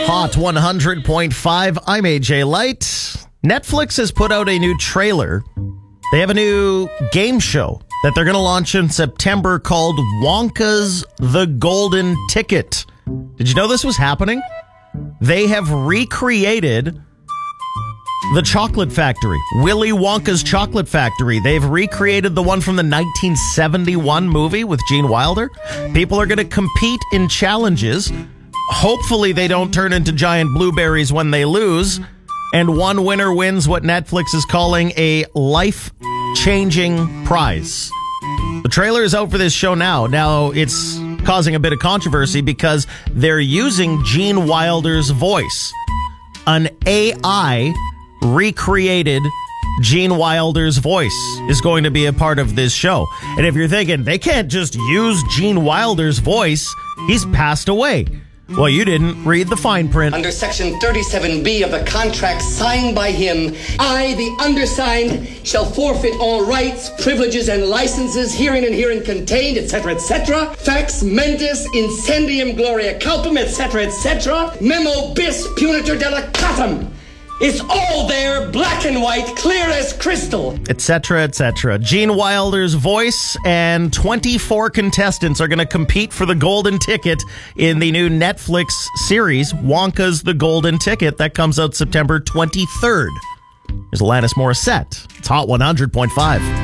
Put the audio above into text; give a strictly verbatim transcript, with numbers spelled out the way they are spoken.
Hot one hundred point five. I'm A J Light. Netflix has put out a new trailer. They have a new game show that they're going to launch in September called Wonka's The Golden Ticket. Did you know this was happening? They have recreated the Chocolate Factory, Willy Wonka's Chocolate Factory. They've recreated the one from the nineteen seventy-one movie with Gene Wilder. People are going to compete in challenges. Hopefully they don't turn into giant blueberries when they lose. And one winner wins what Netflix is calling a life-changing prize. The trailer is out for this show now. Now, it's causing a bit of controversy because they're using Gene Wilder's voice. An A I recreated Gene Wilder's voice is going to be a part of this show. And if you're thinking, they can't just use Gene Wilder's voice, he's passed away. Well, you didn't read the fine print. Under Section thirty-seven B of the contract signed by him, I, the undersigned, shall forfeit all rights, privileges, and licenses herein and herein contained, et cetera, et cetera. Fax mentis incendium gloria culpum, et cetera, et cetera. Memo bis punitor delicatum. It's all there, black and white, clear as crystal. Etc., et cetera. Gene Wilder's voice and twenty-four contestants are going to compete for the golden ticket in the new Netflix series, Wonka's The Golden Ticket, that comes out September twenty-third. Here's Alanis Morissette. It's Hot one hundred point five.